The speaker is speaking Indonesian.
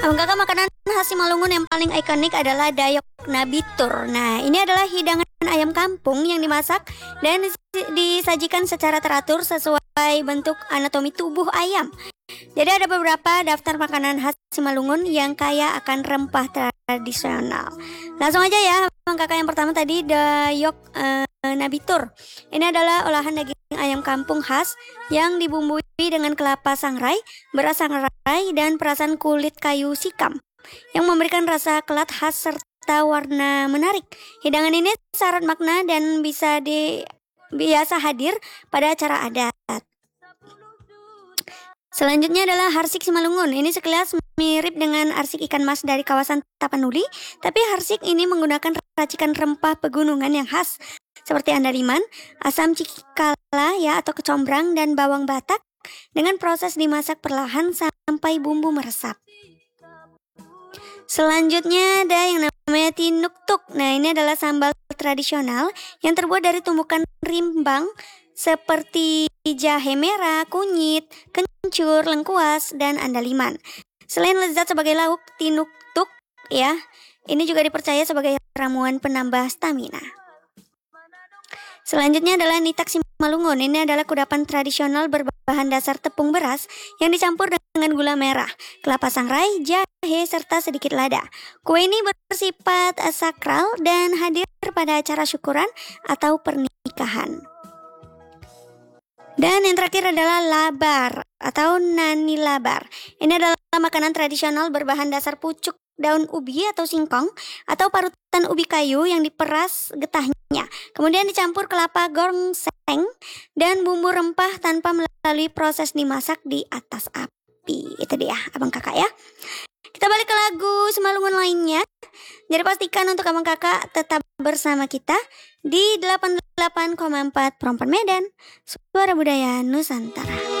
Abang kakak, makanan khas Simalungun yang paling ikonik adalah dayok nabitur. Nah, ini adalah hidangan ayam kampung yang dimasak dan disajikan secara teratur sesuai bentuk anatomi tubuh ayam. Jadi ada beberapa daftar makanan khas Simalungun yang kaya akan rempah tradisional. Langsung aja ya, abang kakak, yang pertama tadi dayok nabitur. Ini adalah olahan daging ayam kampung khas yang dibumbui dengan kelapa sangrai, beras sangrai, dan perasan kulit kayu sikam yang memberikan rasa kelat khas serta warna menarik. Hidangan ini syarat makna dan biasa hadir pada acara adat. Selanjutnya adalah harsik Simalungun. Ini sekilas mirip dengan arsik ikan mas dari kawasan Tapanuli, tapi harsik ini menggunakan racikan rempah pegunungan yang khas seperti andaliman, asam cikala ya atau kecombrang, dan bawang batak dengan proses dimasak perlahan sampai bumbu meresap. Selanjutnya ada yang namanya tinuktuk. Nah, ini adalah sambal tradisional yang terbuat dari tumbukan rimbang seperti jahe merah, kunyit, kencur, lengkuas, dan andaliman. Selain lezat sebagai lauk, tinuktuk ya, ini juga dipercaya sebagai ramuan penambah stamina. Selanjutnya adalah nitak Simalungun. Ini adalah kudapan tradisional berbahan dasar tepung beras yang dicampur dengan gula merah, kelapa sangrai, jahe, serta sedikit lada. Kue ini bersifat sakral dan hadir pada acara syukuran atau pernikahan. Dan yang terakhir adalah labar atau nani labar. Ini adalah makanan tradisional berbahan dasar pucuk daun ubi atau singkong atau parutan ubi kayu yang diperas getahnya. Kemudian dicampur kelapa gongseng dan bumbu rempah tanpa melalui proses dimasak di atas api. Itu dia abang kakak ya. Kita balik ke lagu Simalungun lainnya. Jadi pastikan untuk abang kakak tetap bersama kita di 88,4 Prompan Medan, Suara Budaya Nusantara.